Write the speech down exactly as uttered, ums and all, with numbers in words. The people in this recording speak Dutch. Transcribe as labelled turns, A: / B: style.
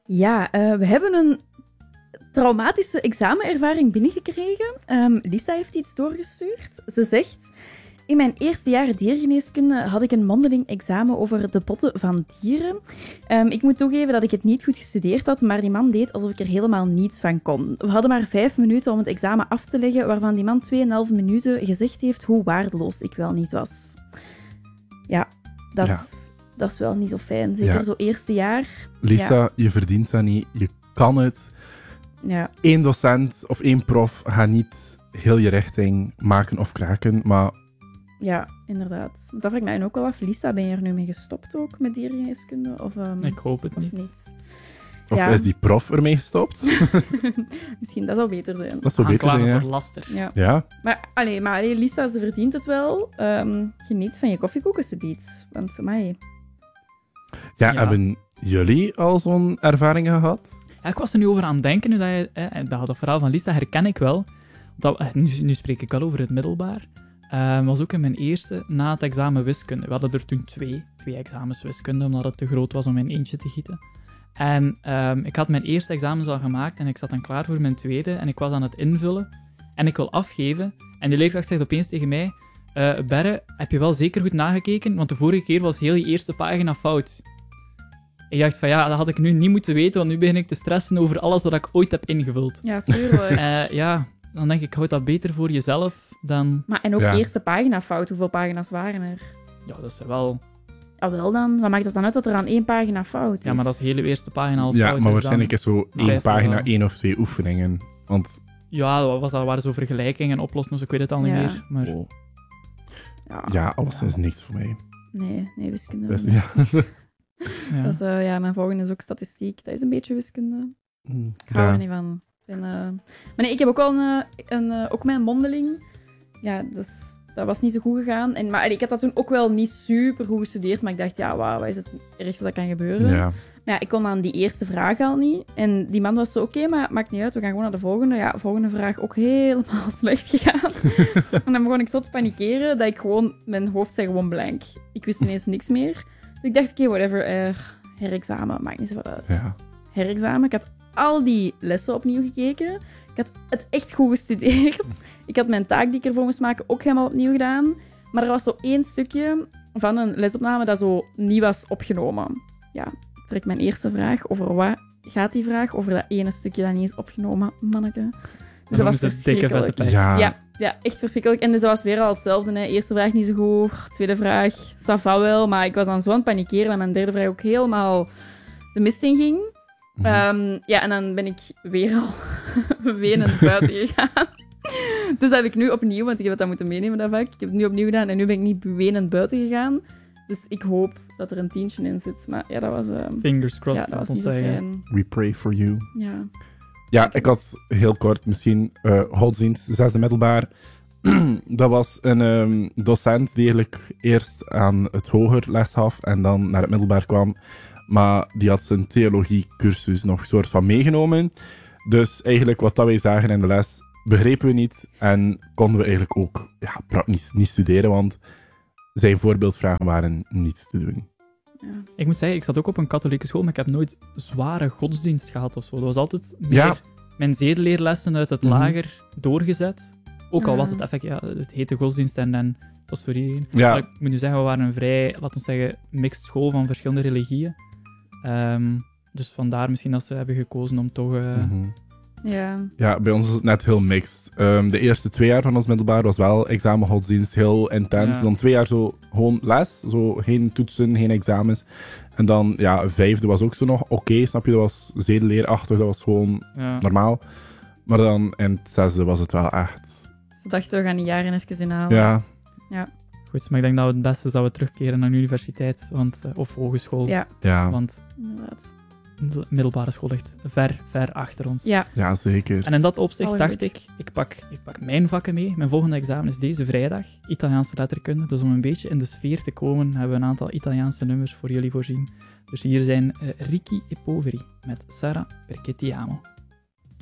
A: Ja, uh, we hebben een traumatische examenervaring binnengekregen. Um, Lisa heeft iets doorgestuurd. Ze zegt... In mijn eerste jaar diergeneeskunde had ik een mondeling examen over de botten van dieren. Um, ik moet toegeven dat ik het niet goed gestudeerd had, maar die man deed alsof ik er helemaal niets van kon. We hadden maar vijf minuten om het examen af te leggen, waarvan die man tweeënhalf minuten gezegd heeft hoe waardeloos ik wel niet was. Ja, dat is, ja. dat is wel niet zo fijn. Zeker ja. zo eerste jaar.
B: Lisa,
A: ja.
B: je verdient dat niet. Je kan het.
A: Ja.
B: Eén docent of één prof gaat niet heel je richting maken of kraken, maar...
A: Ja, inderdaad. Dat vraag ik mij ook wel af. Lisa, ben je er nu mee gestopt ook met diergeneeskunde? Of, um,
C: ik hoop het
A: of
C: niet.
A: niet?
B: Of ja. is die prof ermee gestopt?
A: Misschien, dat zou beter zijn.
B: Dat zou beter zijn, ja.
C: voor laster.
A: Ja.
B: ja.
A: Maar, allee, maar allee, Lisa, ze verdient het wel. Um, geniet van je koffiekoeken, subiet. Want, amai.
B: Ja, ja, hebben jullie al zo'n ervaring gehad?
C: Ja, ik was er nu over aan het denken. Nu dat, je, eh, dat, dat verhaal van Lisa herken ik wel. Dat, nu, nu spreek ik al over het middelbaar. Uh, was ook in mijn eerste, na het examen wiskunde. We hadden er toen twee, twee examens wiskunde, omdat het te groot was om in eentje te gieten. En um, ik had mijn eerste examen al gemaakt en ik zat dan klaar voor mijn tweede en ik was aan het invullen en ik wil afgeven. En de leerkracht zegt opeens tegen mij, uh, Berre, heb je wel zeker goed nagekeken? Want de vorige keer was heel je eerste pagina fout. Ik dacht van ja, dat had ik nu niet moeten weten, want nu begin ik te stressen over alles wat ik ooit heb ingevuld.
A: Ja, tuurlijk.
C: uh, ja, dan denk ik, houd dat beter voor jezelf. Dan...
A: Maar en ook
B: ja.
A: eerste pagina fout. Hoeveel pagina's waren er?
C: Ja, dat is wel...
A: Ah, wel dan. Wat maakt het dan uit dat er aan één pagina fout is?
C: Ja, maar dat is de hele eerste pagina al
B: ja,
C: fout.
B: maar waarschijnlijk
C: dan...
B: is zo één
C: Vijf
B: pagina
C: wel.
B: één of twee oefeningen. Want...
C: Ja, dat, was, dat waren zo vergelijkingen en oplossen, dus ik weet het al niet
A: ja.
C: meer. Maar...
B: Oh.
A: Ja,
B: ja, alles ja. is niks voor mij.
A: Nee, nee, wiskunde.
B: Dat is, ja.
C: ja.
A: Dat is, uh, ja, mijn volgende is ook statistiek. Dat is een beetje wiskunde.
B: Mm,
A: Ik hou
B: ja.
A: er niet van. En, uh... Maar nee, ik heb ook wel een, een, uh, ook mijn mondeling. Ja, dat, is, dat was niet zo goed gegaan. En, maar allee, ik had dat toen ook wel niet super goed gestudeerd. Maar ik dacht, ja, wauw, wat is het ergste dat kan gebeuren?
B: Ja.
A: Maar ja, ik kon aan die eerste vraag al niet. En die man was zo, oké, okay, maar maakt niet uit. We gaan gewoon naar de volgende. Ja, volgende vraag ook helemaal slecht gegaan. En dan begon ik zo te panikeren dat ik gewoon... Mijn hoofd zei gewoon blank. Ik wist ineens niks meer. Dus ik dacht, oké, okay, whatever. Uh, herexamen, maakt niet zoveel uit.
B: Ja.
A: Herexamen. Ik had al die lessen opnieuw gekeken. Ik had het echt goed gestudeerd. Ik had mijn taak die ik ervoor moest maken ook helemaal opnieuw gedaan. Maar er was zo één stukje van een lesopname dat zo niet was opgenomen. Ja, ik trek mijn eerste vraag. Over wat gaat die vraag? Over dat ene stukje dat niet is opgenomen, manneke. Dus dat was verschrikkelijk.
B: Ja.
A: Ja, ja, echt verschrikkelijk. En dus dat was weer al hetzelfde. Hè. Eerste vraag niet zo goed. Tweede vraag, ça va wel. Maar ik was dan zo aan het panikeren dat mijn derde vraag ook helemaal de mist in ging. Mm-hmm. Um, ja, en dan ben ik weer al wenend buiten gegaan. Dus dat heb ik nu opnieuw, want ik heb dat moeten meenemen, dat vak. Ik heb het nu opnieuw gedaan en nu ben ik niet wenend buiten gegaan. Dus ik hoop dat er een tientje in zit. Maar ja, dat was... Um,
C: Fingers crossed,
A: ja, dat was niet zo fijn.
B: We pray for you.
A: Ja.
B: Ja, ik had heel kort misschien uh, godsdienst, zesde middelbaar. Dat was een um, docent die eigenlijk eerst aan het hoger les gaf en dan naar het middelbaar kwam. Maar die had zijn theologiecursus nog soort van meegenomen. Dus eigenlijk wat dat wij zagen in de les, begrepen we niet. En konden we eigenlijk ook ja, niet, niet studeren, want zijn voorbeeldvragen waren niet te doen.
C: Ja. Ik moet zeggen, ik zat ook op een katholieke school, maar ik heb nooit zware godsdienst gehad of zo. Dat was altijd meer
B: ja.
C: mijn zedeleerlessen uit het
B: mm-hmm.
C: lager doorgezet. Ook al was het effect, ja, het heette godsdienst en, en dat was voor iedereen.
B: Ja.
C: Maar ik moet nu zeggen, we waren een vrij, laten we zeggen, mixed school van verschillende religieën. Um, dus vandaar misschien dat ze hebben gekozen om toch... Uh...
B: Mm-hmm.
A: Ja.
B: Ja, bij ons was het net heel mixed. Um, de eerste twee jaar van ons middelbaar was wel examengodsdienst, heel intens.
C: Ja.
B: Dan twee jaar zo gewoon les, zo geen toetsen, geen examens. En dan, ja, vijfde was ook zo nog oké, okay, snap je? Dat was zedeleerachtig, dat was gewoon
C: ja.
B: normaal. Maar dan in het zesde was het wel echt...
A: Ze dachten, we gaan die jaren even inhalen.
B: Ja.
A: Ja.
C: Goed, maar ik denk dat het beste is dat we terugkeren naar de universiteit want, uh, of hogeschool.
A: Ja.
B: ja.
C: Want
A: inderdaad.
C: de middelbare school ligt ver, ver achter ons.
A: Ja,
B: ja zeker.
C: En in dat opzicht
A: Alle
C: dacht
A: goed.
C: ik, ik pak, ik pak mijn vakken mee. Mijn volgende examen is deze vrijdag, Italiaanse letterkunde. Dus om een beetje in de sfeer te komen, hebben we een aantal Italiaanse nummers voor jullie voorzien. Dus hier zijn uh, Ricchi e Poveri met Sarah perché ti amo.